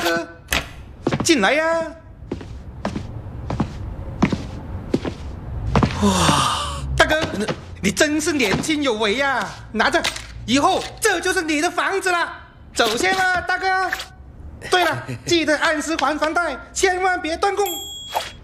哥，进来呀！哇，大哥，你真是年轻有为呀！拿着，以后这就是你的房子了。走先了，大哥。对了，记得按时还房贷，千万别断供。